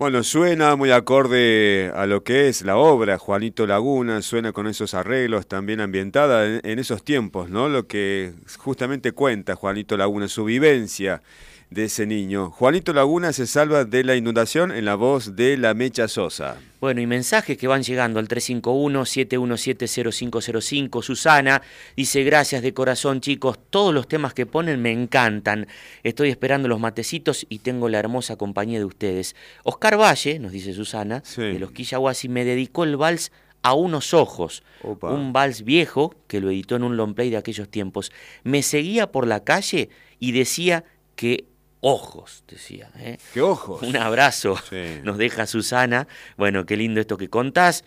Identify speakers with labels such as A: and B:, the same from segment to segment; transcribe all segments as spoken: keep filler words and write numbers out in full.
A: Bueno, suena muy acorde a lo que es la obra Juanito Laguna, suena con esos arreglos, también ambientada en, en esos tiempos, ¿no? Lo que justamente cuenta Juanito Laguna, su vivencia de ese niño. Juanito Laguna se salva de la inundación en la voz de La Mecha Sosa.
B: Bueno, y mensajes que van llegando al tres cinco uno, siete uno siete, cero cinco cero cinco. Susana dice, gracias de corazón, chicos, todos los temas que ponen me encantan. Estoy esperando los matecitos y tengo la hermosa compañía de ustedes. Oscar Valle, nos dice Susana, sí, de los Quillahuasi, me dedicó el vals A unos ojos, Opa. un vals viejo que lo editó en un long play de aquellos tiempos. Me seguía por la calle y decía que ojos, decía. ¿eh?
A: ¿Qué ojos?
B: Un abrazo, sí. Nos deja Susana. Bueno, qué lindo esto que contás.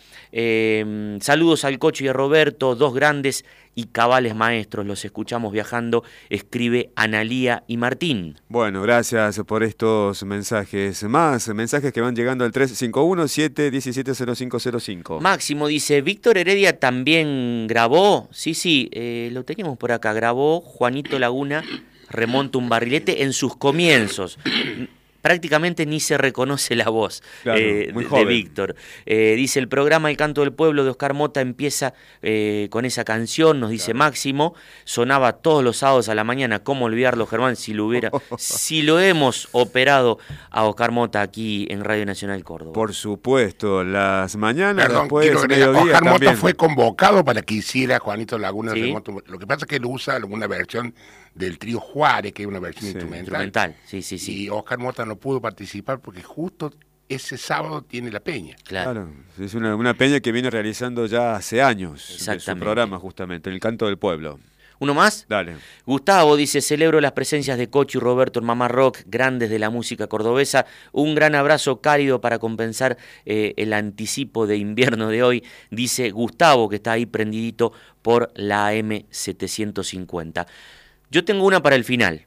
B: Eh, saludos al Cocho y a Roberto, dos grandes y cabales maestros. Los escuchamos viajando, escribe Analía y Martín.
A: Bueno, gracias por estos mensajes. Más mensajes que van llegando al tres cinco uno, siete uno siete, cero cinco cero cinco.
B: Máximo dice, Víctor Heredia también grabó. Sí, sí, eh, lo teníamos por acá. Grabó Juanito Laguna, Remonta un barrilete en sus comienzos. Prácticamente ni se reconoce la voz
A: claro,
B: eh,
A: muy
B: de,
A: joven.
B: de Víctor. Eh, dice, el programa El Canto del Pueblo de Oscar Mota empieza eh, con esa canción, nos dice claro. Máximo. Sonaba todos los sábados a la mañana. ¿Cómo olvidarlo, Germán? Si lo hubiera, si lo hemos operado a Oscar Mota aquí en Radio Nacional Córdoba.
A: Por supuesto, las mañanas,
C: Perdón,
A: después
C: quiero
A: mediodía
C: Oscar
A: también.
C: Mota fue convocado para que hiciera Juanito Laguna.
B: ¿Sí?
C: Lo que pasa es que él usa alguna versión del trío Juárez, que es una versión
A: sí,
C: instrumental.
B: Instrumental, sí, sí, sí.
C: Y Oscar Mota no pudo participar porque justo ese sábado tiene la peña.
B: Claro.
A: claro es una, una peña que viene realizando ya hace años.
B: Exactamente.
A: De su programa, justamente, El Canto del Pueblo.
B: ¿Uno más?
A: Dale.
B: Gustavo dice, celebro las presencias de Cocho y Roberto en Mamá Rock, grandes de la música cordobesa. Un gran abrazo cálido para compensar eh, el anticipo de invierno de hoy, dice Gustavo, que está ahí prendidito por la A M setecientos cincuenta. Yo tengo una para el final.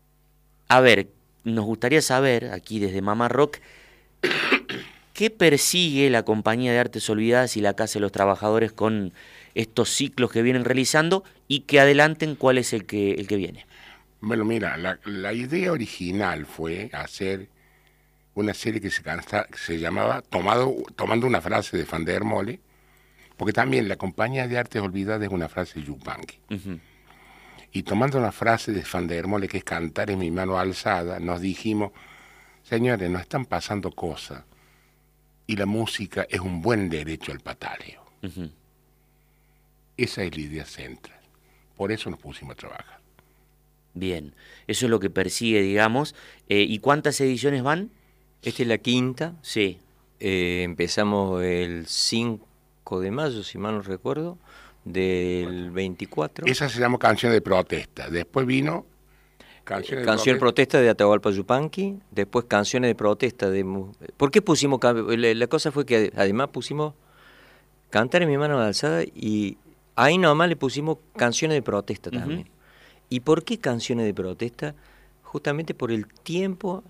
B: A ver, nos gustaría saber, aquí desde Mamá Rock, ¿qué persigue la Compañía de Artes Olvidadas y la Casa de los Trabajadores con estos ciclos que vienen realizando y que adelanten cuál es el que, el que viene?
C: Bueno, mira, la, la idea original fue hacer una serie que se, cansa, que se llamaba Tomado, Tomando una frase de Van der Mole, porque también la Compañía de Artes Olvidadas es una frase de Yupanqui. Uh-huh. Y tomando una frase de Van der Mole, que es cantar en mi mano alzada, nos dijimos, señores, nos están pasando cosas y la música es un buen derecho al pataleo. Uh-huh. Esa es la idea central. Por eso nos pusimos a trabajar.
B: Bien, eso es lo que persigue, digamos. Eh, ¿Y cuántas ediciones van?
D: Esta es la quinta.
B: Sí.
D: Eh, empezamos el cinco de mayo, si mal no recuerdo, del veinticuatro.
C: Esa se llamó Canción de Protesta. Después vino
D: Canciones de Canción de Protesta de Atahualpa Yupanqui. Después Canciones de Protesta de... ¿Por qué pusimos...? La cosa fue que además pusimos Cantar en mi mano alzada y ahí nomás le pusimos Canciones de Protesta también. Uh-huh. ¿Y por qué Canciones de Protesta? Justamente por el tiempo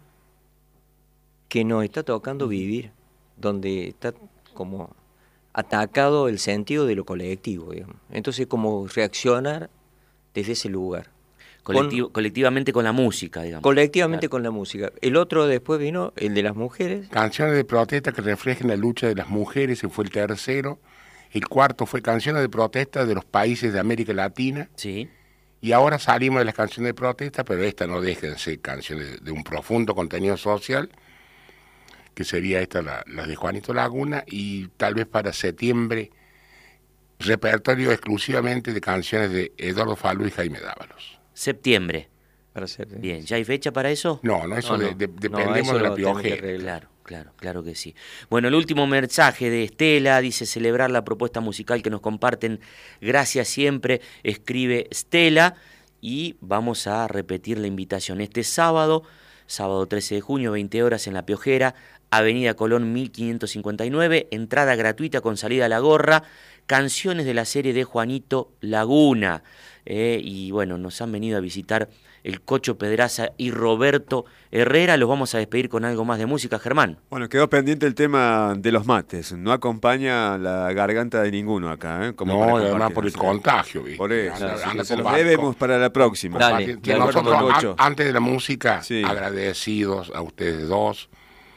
D: que nos está tocando vivir, donde está como atacado el sentido de lo colectivo, digamos. Entonces, como reaccionar desde ese lugar.
B: Colectivo, con, colectivamente con la música, digamos.
D: Colectivamente
B: claro.
D: con la música. El otro después vino, el de las mujeres.
C: Canciones de protesta que reflejen la lucha de las mujeres, ese fue el tercero. El cuarto fue Canciones de Protesta de los países de América Latina.
B: Sí.
C: Y ahora salimos de las canciones de protesta, pero estas no dejan de ser canciones de un profundo contenido social, que sería esta la, la de Juanito Laguna, y tal vez para septiembre, repertorio exclusivamente de canciones de Eduardo Falú y Jaime Dávalos.
B: Septiembre.
D: Para ser,
B: bien, ¿ya hay fecha para eso?
C: No, no, eso
B: no,
C: de,
B: no.
C: de, dependemos
D: no, eso
C: de la piojera.
B: Claro, claro, claro que sí. Bueno, el último mensaje de Estela dice celebrar la propuesta musical que nos comparten. Gracias siempre, escribe Estela, y vamos a repetir la invitación. Este sábado, sábado trece de junio, veinte horas en La Piojera, Avenida Colón mil quinientos cincuenta y nueve, entrada gratuita con salida a la gorra, canciones de la serie de Juanito Laguna. Eh, y bueno, nos han venido a visitar el Cocho Pedraza y Roberto Herrera. Los vamos a despedir con algo más de música, Germán.
A: Bueno, quedó pendiente el tema de los mates. No acompaña la garganta de ninguno acá, ¿eh? Como
C: no, además por el contagio. ¿Viste?
A: Por eso,
C: anda,
A: sí,
C: anda
A: se los
C: barco.
A: debemos para la próxima.
D: Dale,
C: que nosotros, a, antes de la música, sí. agradecidos a ustedes dos,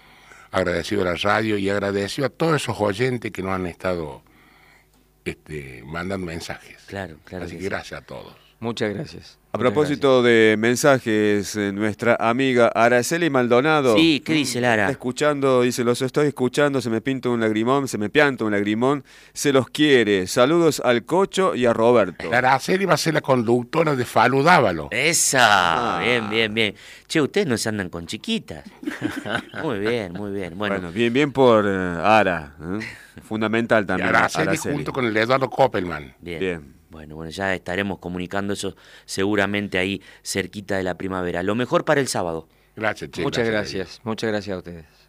C: agradecido a la radio y agradecido a todos esos oyentes que nos han estado este, mandando mensajes.
B: Claro, claro.
C: Así que
B: sí.
C: gracias a todos.
D: Muchas gracias.
A: A
D: Muchas
A: propósito de mensajes, eh, nuestra amiga Araceli Maldonado.
B: Sí, ¿qué dice Lara?
A: Está escuchando, dice, los estoy escuchando, se me pinta un lagrimón, se me pianta un lagrimón, se los quiere. Saludos al Cocho y a Roberto.
C: La Araceli va a ser la conductora de Falú Dávalo.
B: Esa,
A: Ah.
B: bien, bien, bien. Che, ustedes no se andan con chiquitas. Muy bien, muy bien. Bueno,
A: Bueno, bien, bien por eh, Ara, ¿eh? Fundamental
C: Y
A: también.
C: Araceli,
A: Araceli.
C: junto con el Eduardo Koppelman.
B: bien.
A: Bien.
B: Bueno, bueno, ya estaremos comunicando eso seguramente ahí cerquita de la primavera. Lo mejor para el sábado.
C: Gracias, Che.
D: Muchas
C: gracias.
D: gracias. Muchas gracias a ustedes.